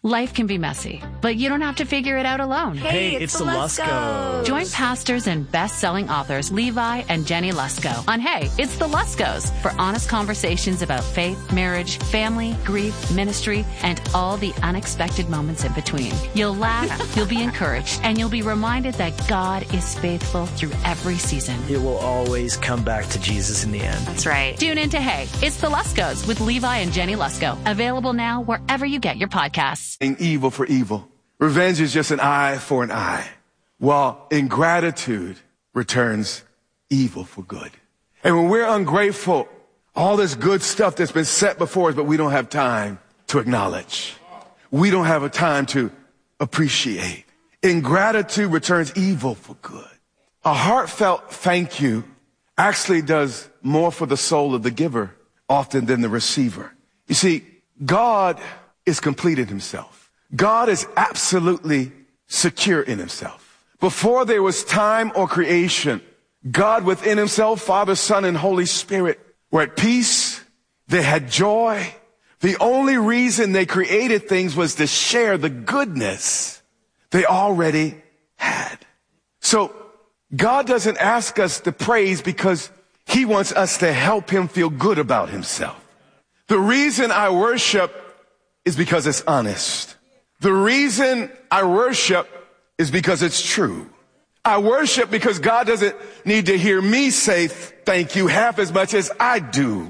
Life can be messy, but you don't have to figure it out alone. Hey, it's the Luskos. Join pastors and best-selling authors Levi and Jenny Lusko on Hey, It's the Luskos for honest conversations about faith, marriage, family, grief, ministry, and all the unexpected moments in between. You'll laugh, you'll be encouraged, and you'll be reminded that God is faithful through every season. It will always come back to Jesus in the end. That's right. Tune in to Hey, It's the Luskos with Levi and Jenny Lusko. Available now wherever you get your podcasts. Evil for evil. Revenge is just an eye for an eye, while ingratitude returns evil for good. And when we're ungrateful, all this good stuff that's been set before us, but we don't have time to acknowledge. We don't have a time to appreciate. Ingratitude returns evil for good. A heartfelt thank you actually does more for the soul of the giver often than the receiver. You see, God is complete in himself. God is absolutely secure in himself. Before there was time or creation, God within himself, Father, Son, and Holy Spirit were at peace. They had joy. The only reason they created things was to share the goodness they already had. So God doesn't ask us to praise because he wants us to help him feel good about himself. The reason I worship is because it's honest. The reason I worship is because it's true. I worship because God doesn't need to hear me say thank you half as much as I do.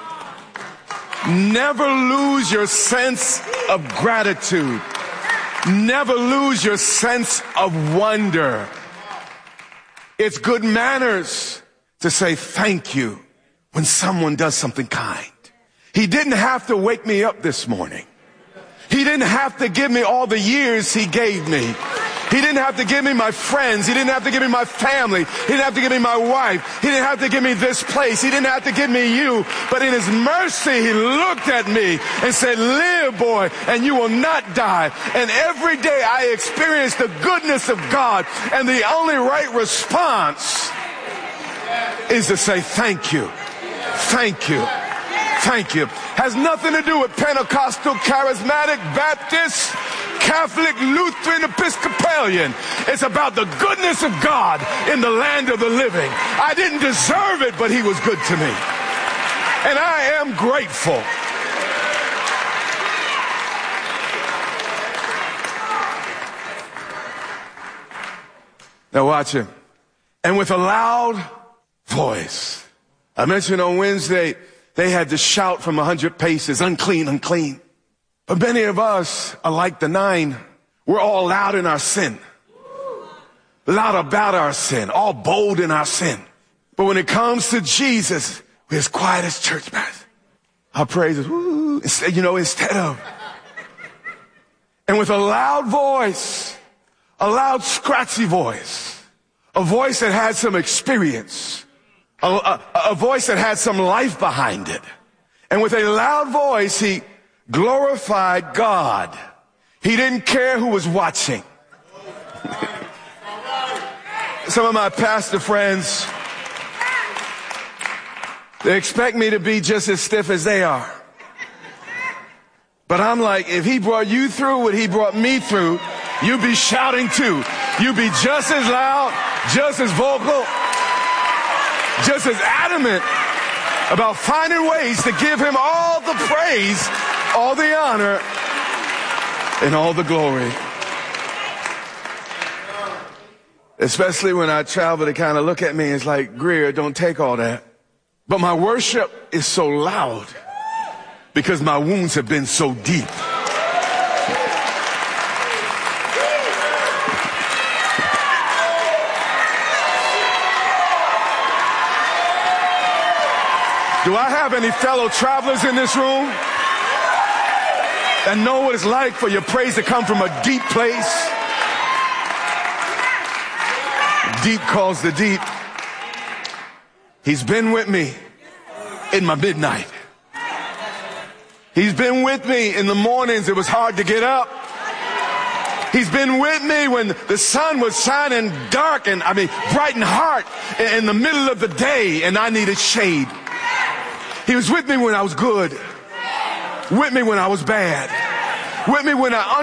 Never lose your sense of gratitude. Never lose your sense of wonder. It's good manners to say thank you when someone does something kind. He didn't have to wake me up this morning. He didn't have to give me all the years he gave me. He didn't have to give me my friends. He didn't have to give me my family. He didn't have to give me my wife. He didn't have to give me this place. He didn't have to give me you. But in his mercy, he looked at me and said, live, boy, and you will not die. And every day I experience the goodness of God. And the only right response is to say, thank you. Thank you. Thank you. Has nothing to do with Pentecostal, Charismatic, Baptist, Catholic, Lutheran, Episcopalian. It's about the goodness of God in the land of the living. I didn't deserve it, but he was good to me. And I am grateful. Now watch him. And with a loud voice. I mentioned on Wednesday, they had to shout from 100 paces, unclean, unclean. But many of us are like the 9. We're all loud in our sin. Loud about our sin, all bold in our sin. But when it comes to Jesus, we're as quiet as church mouse. Our praises, instead of. And with a loud voice, a loud scratchy voice, a voice that had some experience, a voice that had some life behind it. And with a loud voice, he glorified God. He didn't care who was watching. Some of my pastor friends, they expect me to be just as stiff as they are. But I'm like, if he brought you through what he brought me through, you'd be shouting too. You'd be just as loud, just as vocal, just as adamant about finding ways to give him all the praise, all the honor, and all the glory. Especially when I travel, they kind of look at me and it's like, Greer, don't take all that. But my worship is so loud because my wounds have been so deep. Do I have any fellow travelers in this room that know what it's like for your praise to come from a deep place? Deep calls the deep. He's been with me in my midnight. He's been with me in the mornings it was hard to get up. He's been with me when the sun was shining bright and hard in the middle of the day and I needed shade. He was with me when I was good, with me when I was bad, with me when I